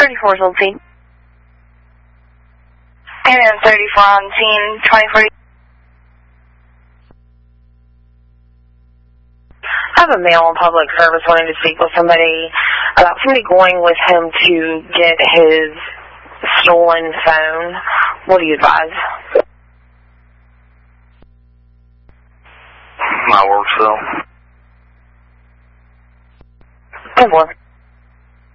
34 is Old Scene. And then 34 on scene, 2040. I have a male on public service wanting to speak with somebody about somebody going with him to get his stolen phone. What do you advise? My work cell. 10-4.